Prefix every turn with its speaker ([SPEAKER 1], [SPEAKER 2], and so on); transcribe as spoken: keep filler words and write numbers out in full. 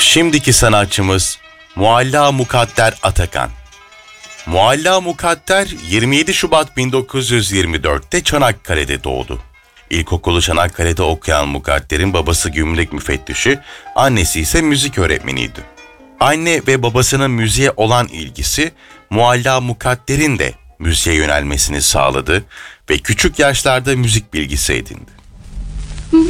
[SPEAKER 1] Şimdiki sanatçımız Mualla Mukadder Atakan. Mualla Mukadder yirmi yedi Şubat bin dokuz yüz yirmi dörtte Çanakkale'de doğdu. İlkokulu Çanakkale'de okuyan Mukadder'in babası gümrük müfettişi, annesi ise müzik öğretmeniydi. Anne ve babasının müziğe olan ilgisi Mualla Mukadder'in de müziğe yönelmesini sağladı ve küçük yaşlarda müzik bilgisi edindi.